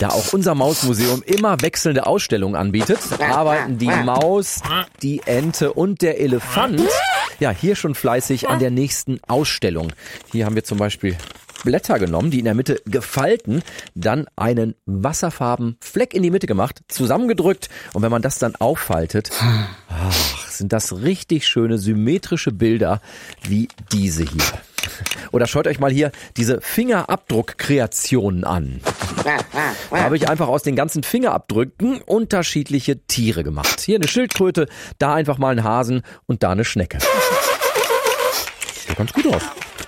Da auch unser Mausmuseum immer wechselnde Ausstellungen anbietet, arbeiten die Maus, die Ente und der Elefant hier schon fleißig an der nächsten Ausstellung. Hier haben wir zum Beispiel Blätter genommen, die in der Mitte gefalten, dann einen wasserfarben Fleck in die Mitte gemacht, zusammengedrückt und wenn man das dann auffaltet, sind das richtig schöne symmetrische Bilder wie diese hier. Oder schaut euch mal hier diese Fingerabdruckkreationen an. Da habe ich einfach aus den ganzen Fingerabdrücken unterschiedliche Tiere gemacht. Hier eine Schildkröte, da einfach mal ein Hasen und da eine Schnecke. Sieht ganz gut aus.